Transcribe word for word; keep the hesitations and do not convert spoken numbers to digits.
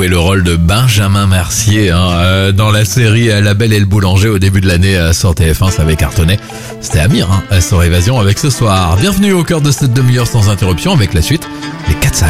joué le rôle de Benjamin Mercier hein, euh, dans la série La Belle et le Boulanger au début de l'année euh, sur T F un, ça avait cartonné. C'était Amir hein, sur Évasion avec Ce Soir. Bienvenue au cœur de cette demi-heure sans interruption avec la suite, les Cat's Eye.